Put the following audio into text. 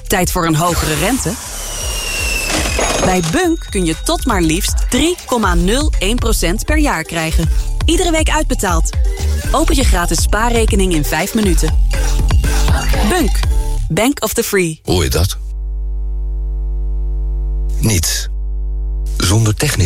Tijd voor een hogere rente? Bij Bunk kun je tot maar liefst 3,01% per jaar krijgen. Iedere week uitbetaald. Open je gratis spaarrekening in 5 minuten. Bunk. Bank of the Free. Hoor je dat? Niets. Zonder technisch